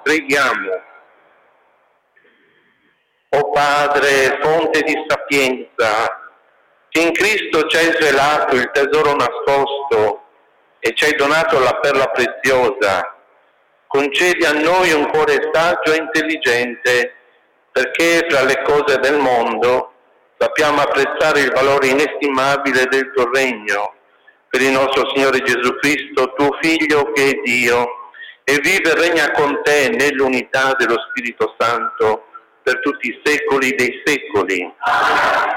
Preghiamo. O Padre, fonte di sapienza, che in Cristo ci hai svelato il tesoro nascosto e ci hai donato la perla preziosa, concedi a noi un cuore saggio e intelligente, perché fra le cose del mondo sappiamo apprezzare il valore inestimabile del tuo regno, per il nostro Signore Gesù Cristo, tuo Figlio che è Dio, e vive e regna con te nell'unità dello Spirito Santo per tutti i secoli dei secoli.